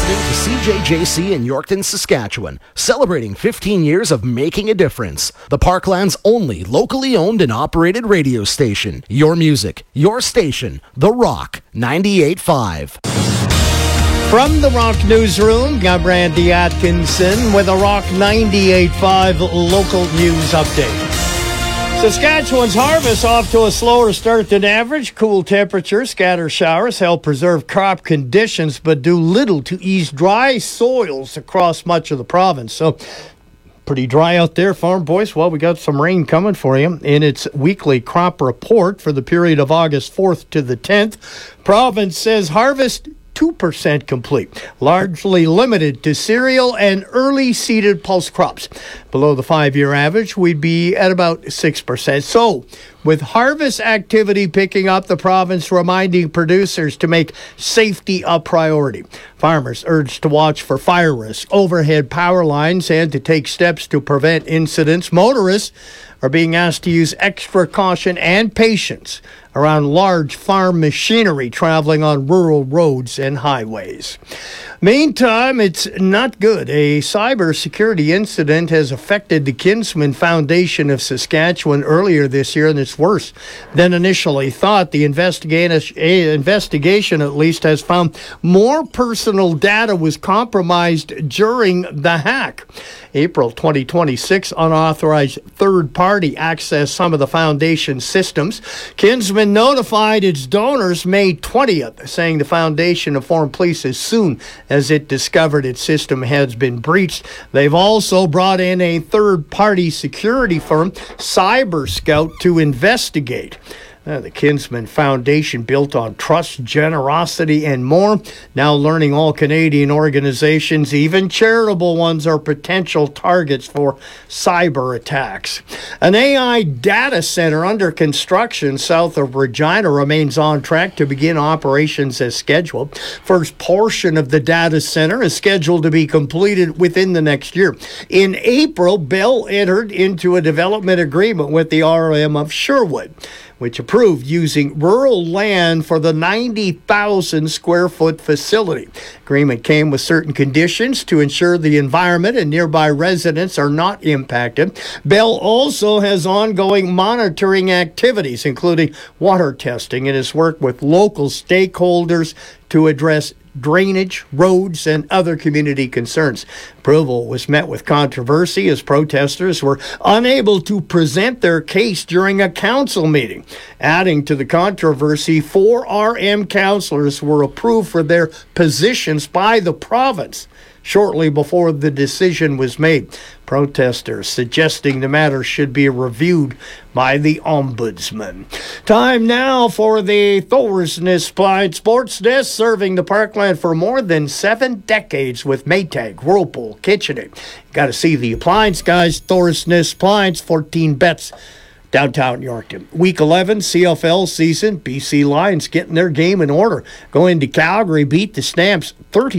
listening to CJJC in Yorkton, Saskatchewan, celebrating 15 years of making a difference. The Parkland's only locally owned and operated radio station. Your music, your station, The Rock 98.5. From the Rock Newsroom, I'm Randy Atkinson with a Rock 98.5 local news update. Saskatchewan's harvest off to a slower start than average. Cool temperatures, scattered showers help preserve crop conditions, but do little to ease dry soils across much of the province. So, pretty dry out there, farm boys. Well, we got some rain coming for you. In its weekly crop report for the period of August 4th to the 10th, province says harvest 2% complete, largely limited to cereal and early seeded pulse crops. Below the 5-year average, we'd be at about 6%. So, with harvest activity picking up, the province reminding producers to make safety a priority. Farmers urged to watch for fire risk, overhead power lines, and to take steps to prevent incidents. Motorists are being asked to use extra caution and patience around large farm machinery traveling on rural roads and highways. Meantime, it's not good. A cybersecurity incident has affected the Kinsman Foundation of Saskatchewan earlier this year, and it's worse than initially thought. The investigation, at least, has found more personal data was compromised during the hack. April 2026, unauthorized third-party accessed some of the foundation's systems. Kinsman notified its donors May 20th, saying the foundation informed police as soon as it discovered its system has been breached. They've also brought in a third-party security firm, Cyber Scout, to investigate. The Kinsman Foundation, built on trust, generosity, and more. Now learning all Canadian organizations, even charitable ones, are potential targets for cyber attacks. An AI data center under construction south of Regina remains on track to begin operations as scheduled. First portion of the data center is scheduled to be completed within the next year. In April, Bell entered into a development agreement with the RM of Sherwood, which approved using rural land for the 90,000 square foot facility. Agreement came with certain conditions to ensure the environment and nearby residents are not impacted. Bell also has ongoing monitoring activities, including water testing, and has worked with local stakeholders to address drainage, roads, and other community concerns. Approval was met with controversy as protesters were unable to present their case during a council meeting. Adding to the controversy, 4 RM councillors were approved for their positions by the province shortly before the decision was made. Protesters suggesting the matter should be reviewed by the Ombudsman. Time now for the Thorsness Appliance Sports Desk, serving the Parkland for more than 7 decades with Maytag, Whirlpool, KitchenAid. Got to see the appliance guys. Thorsness Appliance, 14 bets. Downtown Yorkton. Week 11 CFL season. BC Lions getting their game in order. Going to Calgary, beat the Stamps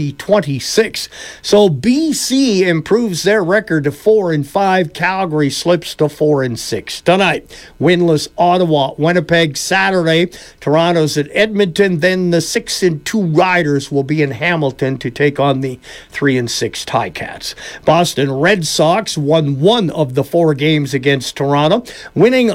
30-26. So BC improves their record to 4-5. Calgary slips to 4-6. Tonight, winless Ottawa, Winnipeg. Saturday, Toronto's at Edmonton. Then the 6-2 Riders will be in Hamilton to take on the 3-6 Ticats. Boston Red Sox won 1 of the 4 games against Toronto, winning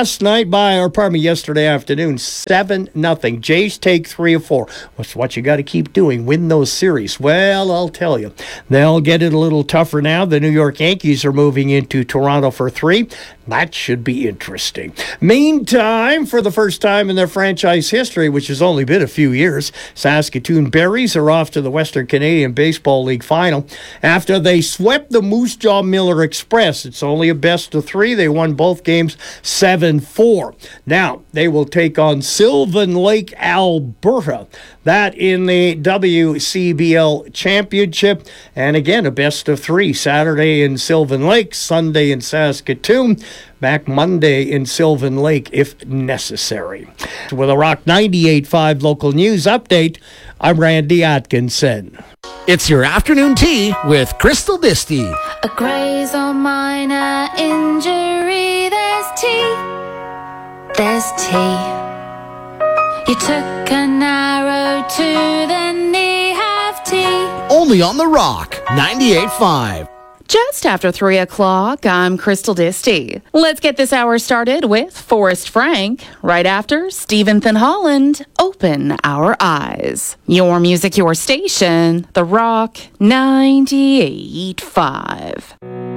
yesterday afternoon, 7-0. Jays take 3 of 4. What's what you got to keep doing? Win those series. Well, I'll tell you, they'll get it a little tougher now. The New York Yankees are moving into Toronto for 3. That should be interesting. Meantime, for the first time in their franchise history, which has only been a few years, Saskatoon Berries are off to the Western Canadian Baseball League final after they swept the Moose Jaw Miller Express. It's only a best of 3. They won both games 7-4. Now, they will take on Sylvan Lake, Alberta. That in the WCBL Championship. And again, a best of 3. Saturday in Sylvan Lake, Sunday in Saskatoon. Back Monday in Sylvan Lake if necessary. With a Rock 98.5 local news update, I'm Randy Atkinson. It's your afternoon tea with Crystal Disty. A graze or minor injury, there's tea. There's tea. You took an arrow to the knee, have tea. Only only on The Rock, 98.5. Just after 3 o'clock, I'm Crystal Disty. Let's get this hour started with Forrest Frank. Right after, Stephen Holland, Open Our Eyes. Your music, your station, The Rock 98.5.